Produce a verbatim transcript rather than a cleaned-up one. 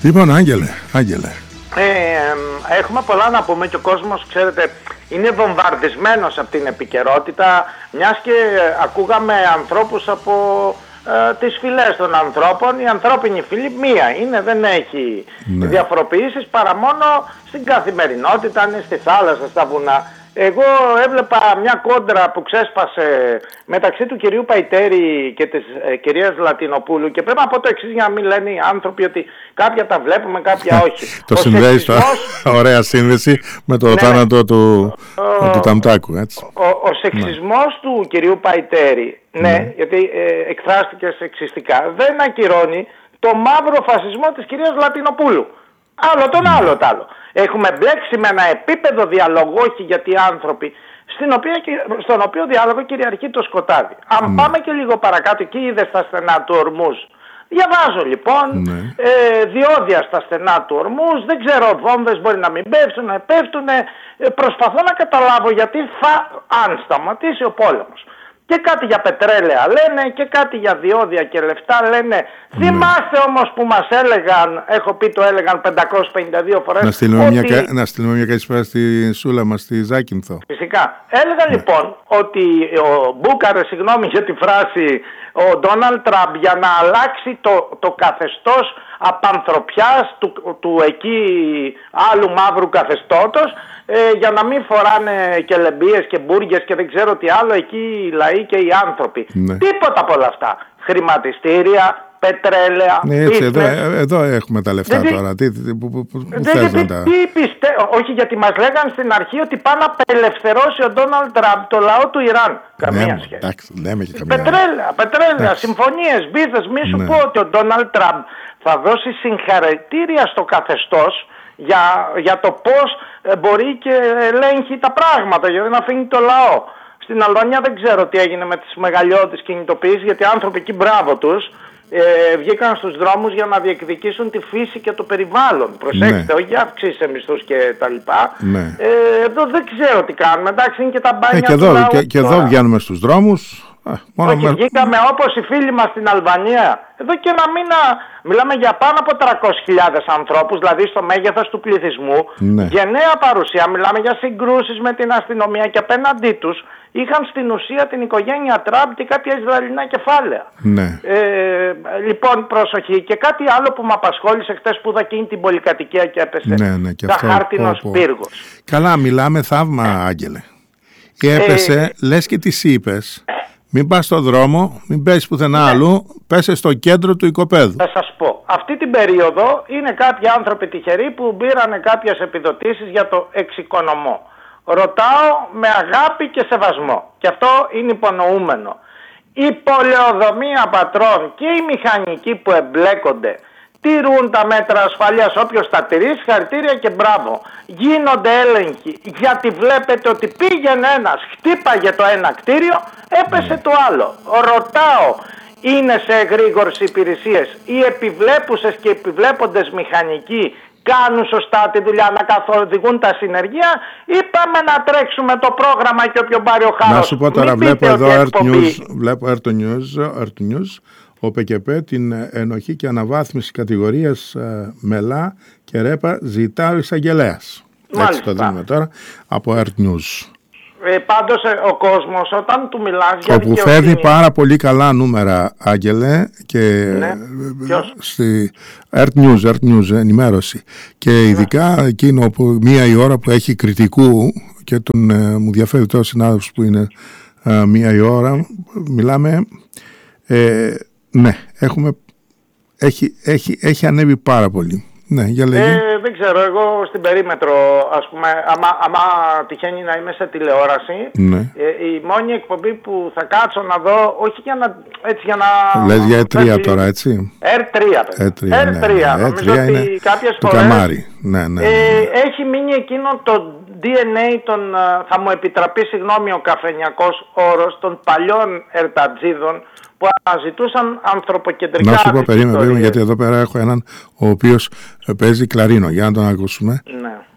Λοιπόν, Άγγελε, Άγγελε. Ε, έχουμε πολλά να πούμε και ο κόσμος, ξέρετε, είναι βομβαρδισμένος από την επικαιρότητα, μιας και ακούγαμε ανθρώπους από ε, τις φυλές των ανθρώπων. Η ανθρώπινη φυλή μία είναι, δεν έχει ναι. διαφοροποιήσεις παρά μόνο στην καθημερινότητα, είναι στη θάλασσα, στα βουνά. Εγώ έβλεπα μια κόντρα που ξέσπασε μεταξύ του κυρίου Παϊτέρη και της ε, κυρίας Λατινοπούλου, και πρέπει να πω το εξής για να μην λένε οι άνθρωποι ότι κάποια τα βλέπουμε, κάποια όχι. Το συνδέει σεξισμός... ωραία σύνδεση με το ναι, θάνατο ναι. του, ο, του Ταμτάκου, έτσι. Ο, ο, ο σεξισμός ναι. του κυρίου Παϊτέρη, ναι, ναι. γιατί ε, εκφράστηκε σεξιστικά, δεν ακυρώνει το μαύρο φασισμό της κυρίας Λατινοπούλου. Άλλο τον ναι. άλλο τ' άλλο. Έχουμε μπλέξει με ένα επίπεδο διαλόγου, όχι γιατί άνθρωποι, στην οποία, στον οποίο διάλογο κυριαρχεί το σκοτάδι. Αν mm. πάμε και λίγο παρακάτω, και είδε στα στενά του Ορμούζ. Διαβάζω λοιπόν, mm. ε, διόδια στα στενά του Ορμούζ, δεν ξέρω, βόμβες μπορεί να μην πέφτουν, να πέφτουν. Ε, προσπαθώ να καταλάβω γιατί θα, αν σταματήσει ο πόλεμος. Και κάτι για πετρέλαια λένε και κάτι για διόδια και λεφτά λένε. Mm. Θυμάστε όμως που μας έλεγαν, έχω πει το έλεγαν πεντακόσιες πενήντα δύο φορές. Να στείλουμε ότι... μια, να στείλουμε μια καλησπέρα στη Σούλα μας, στη Ζάκυνθο. Φυσικά. Έλεγαν mm. λοιπόν ότι ο Μπούκαρε, συγγνώμη για τη φράση, ο Ντόναλντ Τραμπ για να αλλάξει το, το καθεστώς απανθρωπιάς του, του εκεί άλλου μαύρου καθεστώτος, ε, για να μην φοράνε και λεμπίες και μπούργες και δεν ξέρω τι άλλο εκεί οι λαοί και οι άνθρωποι. Ναι. Τίποτα από όλα αυτά. Χρηματιστήρια, πετρέλαια, ναι, έτσι, εδώ, εδώ έχουμε τα λεφτά δεν, τώρα. Τι, τι, που, που, που δεν, θες τι, τα... τι πιστε... Όχι, γιατί μας λέγαν στην αρχή ότι πάει να απελευθερώσει ο Ντόναλντ Τραμπ το λαό του Ιράν. Καμία ναι, σχέση. Εντάξει, λέμε και καμία. Πετρέλαια, πετρέλαια, συμφωνίες, μπίζες. Μη σου ναι. πω ότι ο Ντόναλντ Τραμπ θα δώσει συγχαρητήρια στο καθεστώς για, για το πώς μπορεί και ελέγχει τα πράγματα, γιατί να αφήνει το λαό. Στην Αλβανία δεν ξέρω τι έγινε με τις μεγαλειώδεις κινητοποιήσεις, γιατί οι άνθρωποι εκεί, μπράβο τους, ε, βγήκαν στους δρόμους για να διεκδικήσουν τη φύση και το περιβάλλον. Προσέξτε, ναι. όχι αυξήσει μισθούς και τα λοιπά. Ναι. Ε, εδώ δεν ξέρω τι κάνουμε, εντάξει, είναι και τα μπάνια ε, και, εδώ, και, και εδώ βγαίνουμε στους δρόμους. Α, μόνο όχι, με... βγήκαμε όπως οι φίλοι μας στην Αλβανία. Εδώ και ένα μήνα μιλάμε για πάνω από τριακόσιες χιλιάδες ανθρώπους, δηλαδή στο μέγεθος του πληθυσμού. Ναι. Γενναία παρουσία, μιλάμε για συγκρούσεις με την αστυνομία και απέναντί τους είχαν στην ουσία την οικογένεια Τραμπ και κάποια Ισραηλινά κεφάλαια. Ναι. Ε, λοιπόν, προσοχή. Και κάτι άλλο που με απασχόλησε χτες που είδα εκείνη την πολυκατοικία και έπεσε. Ναι, ναι, και τα αυτό, χάρτινος πω, πω. πύργος. Καλά, μιλάμε θαύμα, Άγγελε. Και έπεσε, ε, λες και τις είπες. Μην πας στον δρόμο, μην πέσεις πουθενά ναι. αλλού, πέσε στο κέντρο του οικοπαίδου. Θα σας πω, αυτή την περίοδο είναι κάποιοι άνθρωποι τυχεροί που πήρανε κάποιες επιδοτήσεις για το εξοικονομώ. Ρωτάω με αγάπη και σεβασμό, και αυτό είναι υπονοούμενο. Η πολεοδομία πατρών και οι μηχανικοί που εμπλέκονται τηρούν τα μέτρα ασφαλείας, όποιος τα τηρεί, συγχαρητήρια και μπράβο. Γίνονται έλεγχοι, γιατί βλέπετε ότι πήγαινε ένας, χτύπαγε το ένα κτίριο, έπεσε το άλλο. Ρωτάω, είναι σε εγρήγορση υπηρεσίες, οι επιβλέπουσες και επιβλέποντες μηχανικοί κάνουν σωστά τη δουλειά, να καθοδηγούν τα συνεργεία, ή πάμε να τρέξουμε το πρόγραμμα και όποιο πάρει ο χάρος? Να σου πω τώρα, βλέπω εδώ Earth News, βλέπω Earth News, Earth News, ο ΠΚΠ την ενοχή και αναβάθμιση κατηγορίας ε, Μελά και Ρέπα ζητά ο εισαγγελέας. Έτσι το δίνουμε τώρα από Earth News. Ε, πάντως ε, ο κόσμος όταν του μιλάς για όπου φέρνει πάρα πολύ καλά νούμερα, Άγγελε, και ναι. στη Earth News, Earth News ενημέρωση, και ειδικά ναι. εκείνο που μία η ώρα που έχει κριτικού, και τον, ε, μου διαφέρει τώρα ο συνάδελφος που είναι ε, μία η ώρα, μιλάμε, ε, ναι, έχουμε, έχει, έχει, έχει ανέβει πάρα πολύ. Ναι, για λέγε. Ε, δεν ξέρω, εγώ στην περίμετρο, ας πούμε, άμα, άμα τυχαίνει να είμαι σε τηλεόραση, ναι. ε, η μόνη εκπομπή που θα κάτσω να δω, όχι για να, έτσι για να... Λες για Ερ τρία τώρα, έτσι. Ερ τρία, Ερ τρία, Ερ τρία, ναι. Νομίζω Ερ τρία ότι κάποιες του φορές Καμάρι. Ναι, ναι, ναι, ναι. Ε, έχει μείνει εκείνο το ντι εν έι των, θα μου επιτραπεί, συγγνώμη ο καφενιακός όρος, των παλιών ερτατζίδων, που αναζητούσαν ανθρωποκεντρικά. Να σου πω, περίμενε, περίμενε, γιατί εδώ πέρα έχω έναν ο οποίος παίζει κλαρίνο. Για να τον ακούσουμε. Ναι.